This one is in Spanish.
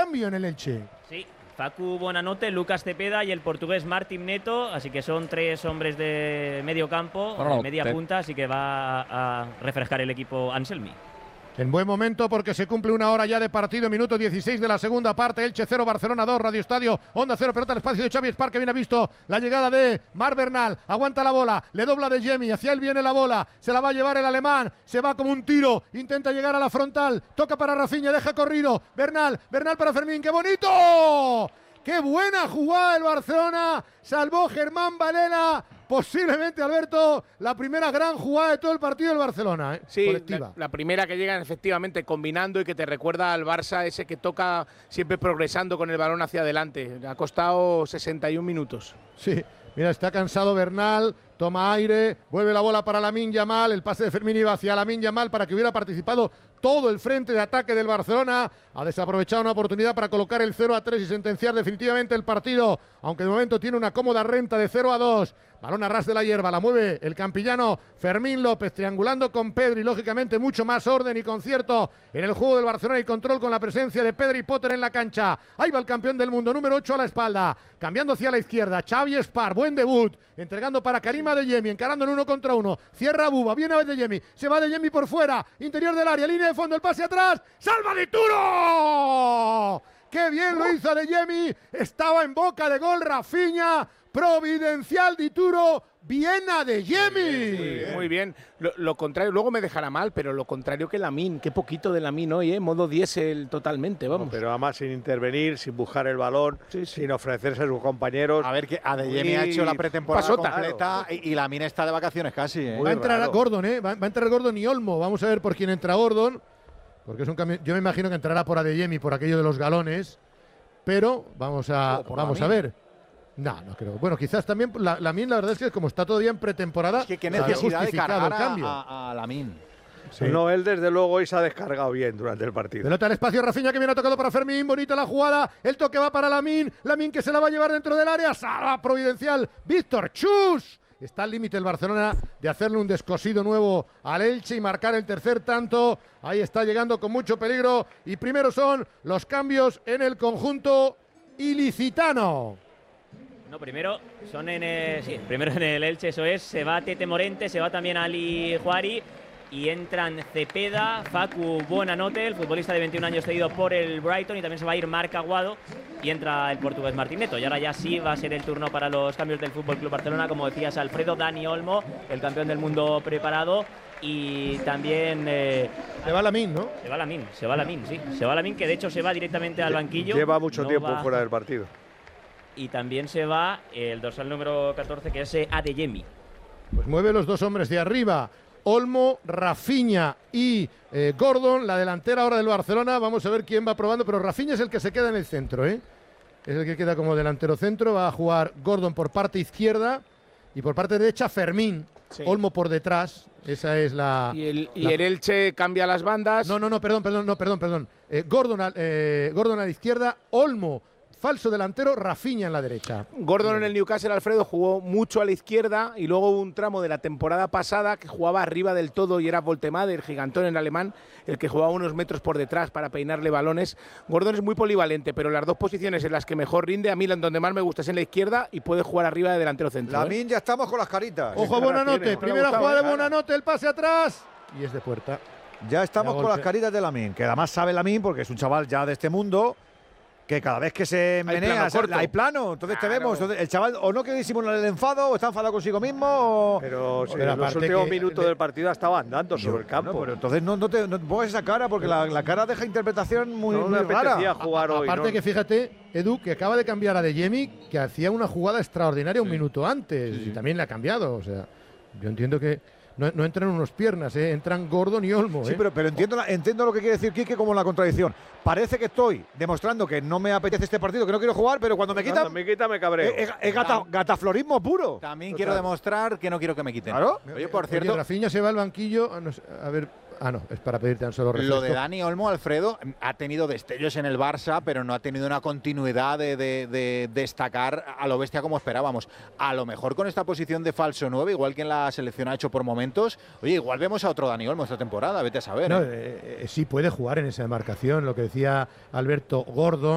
cambio en el Elche. Sí, Facu Buonanotte, Lucas Cepeda y el portugués Martín Neto, así que son 3 hombres de medio campo, media punta, así que va a refrescar el equipo Anselmi. En buen momento porque se cumple 1 hora ya de partido, minuto 16 de la segunda parte, Elche 0, Barcelona 2, Radio Estadio, Onda 0, pelota al espacio de Xavi Espar, que bien ha visto la llegada de Marc Bernal, aguanta la bola, le dobla de Yemi, hacia él viene la bola, se la va a llevar el alemán, se va como un tiro, intenta llegar a la frontal, toca para Rafinha, deja corrido, Bernal para Fermín, ¡qué bonito! ¡Qué buena jugada del Barcelona! Salvó Germán Balela. Posiblemente, Alberto, la primera gran jugada de todo el partido del Barcelona, sí, colectiva. La primera que llegan efectivamente combinando y que te recuerda al Barça, ese que toca siempre progresando con el balón hacia adelante. Le ha costado 61 minutos. Sí, mira, está cansado Bernal, toma aire, vuelve la bola para Lamine Yamal, el pase de Fermín iba hacia Lamine Yamal para que hubiera participado todo el frente de ataque del Barcelona. Ha desaprovechado una oportunidad para colocar el 0-3 y sentenciar definitivamente el partido, aunque de momento tiene una cómoda renta de 0-2. Balón a ras de la hierba, la mueve el campillano Fermín López, triangulando con Pedri, lógicamente mucho más orden y concierto en el juego del Barcelona y control con la presencia de Pedri Potter en la cancha. Ahí va el campeón del mundo, número 8 a la espalda, cambiando hacia la izquierda, Xavi Espar, buen debut, entregando para Karim Adeyemi, encarando en 1 contra 1, cierra Buba, viene Adeyemi, se va Adeyemi por fuera, interior del área, línea de fondo, el pase atrás, ¡salva de Turo! ¡Qué bien lo hizo Adeyemi! Estaba en boca de gol Rafinha, providencial Di Turo, bien Adeyemi. Muy bien. Lo contrario, luego me dejará mal, pero lo contrario que Lamine, qué poquito de Lamine hoy, modo diésel totalmente, vamos. No, pero además sin intervenir, sin buscar el balón, sin ofrecerse a sus compañeros. A ver, que Adeyemi ha hecho la pretemporada completa y Lamine está de vacaciones casi. Va a entrar Gordon, va a entrar Gordon y Olmo. Vamos a ver por quién entra Gordon, porque es un cambio. Yo me imagino que entrará por Adeyemi, por aquello de los galones, pero vamos a ver. No creo. Bueno, quizás también Lamine, la verdad es que como está todavía en pretemporada, es que necesidad de cargar el cambio. a Lamine. Sí. No, él desde luego hoy se ha descargado bien durante el partido. Pelota al espacio, Rafinha que viene tocado para Fermín, bonita la jugada, el toque va para Lamine que se la va a llevar dentro del área, salva providencial, Víctor Chus. Está al límite el Barcelona de hacerle un descosido nuevo al Elche y marcar el tercer tanto. Ahí está llegando con mucho peligro y primero son los cambios en el conjunto ilicitano. No, primero en el Elche, eso es, se va Tete Morente, se va también Ali Juari y entran Cepeda, Facu Buonanotte, el futbolista de 21 años cedido por el Brighton, y también se va a ir Marc Aguado y entra el portugués Martín Neto. Y ahora ya sí va a ser el turno para los cambios del Fútbol Club Barcelona, como decías Alfredo, Dani Olmo, el campeón del mundo preparado, y también se va Lamine, ¿no? Se va Lamine, sí. Se va Lamine, que de hecho se va directamente al banquillo. Lleva mucho tiempo fuera del partido. Y también se va el dorsal número 14, que es Adeyemi. Pues mueve los dos hombres de arriba, Olmo, Rafinha y Gordon, la delantera ahora del Barcelona. Vamos a ver quién va probando, pero Rafinha es el que se queda en el centro, Es el que queda como delantero centro. Va a jugar Gordon por parte izquierda y por parte derecha Fermín. Sí. Olmo por detrás, esa es la... Y el Elche cambia las bandas. Perdón. Gordon a la izquierda, Olmo falso delantero, Rafinha en la derecha. Gordon en el Newcastle, Alfredo, jugó mucho a la izquierda y luego hubo un tramo de la temporada pasada que jugaba arriba del todo y era Voltemade, el gigantón en alemán, el que jugaba unos metros por detrás para peinarle balones. Gordon es muy polivalente, pero las dos posiciones en las que mejor rinde, a mí donde más me gusta es en la izquierda y puede jugar arriba de delantero centro. Lamine, ya estamos con las caritas. Ojo a Buonanotte, primera jugada de Buonanotte, el pase atrás y es de puerta. Ya estamos con las caritas de Lamine, que además sabe Lamine porque es un chaval ya de este mundo, que cada vez que se menea hay plano, entonces te vemos. Entonces, el chaval o no quiere disimular el enfado, o está enfadado consigo mismo, pero en los últimos minutos del partido estaba andando sobre el campo. Pero entonces no pongas esa cara, porque la cara deja interpretación muy rara. Jugar hoy, aparte que fíjate, Edu, que acaba de cambiar a Adeyemi, que hacía una jugada extraordinaria un minuto antes, y también le ha cambiado. O sea, yo entiendo que no entran unos piernas, entran Gordon y Olmo. Sí, pero entiendo lo que quiere decir Quique como la contradicción. Parece que estoy demostrando que no me apetece este partido, que no quiero jugar, pero cuando me quitan… me cabreo. Es gataflorismo puro. También quiero demostrar que no quiero que me quiten. Claro. Oye, por cierto… Rafinha se va al banquillo, a ver… no, es para pedirte tan solo refresco. Lo de Dani Olmo, Alfredo, ha tenido destellos en el Barça, pero no ha tenido una continuidad de destacar a lo bestia como esperábamos. A lo mejor con esta posición de falso 9, igual que en la selección ha hecho por momentos, oye, igual vemos a otro Dani Olmo esta temporada, vete a saber. No, sí puede jugar en esa demarcación, lo que decía Alberto, Gordon.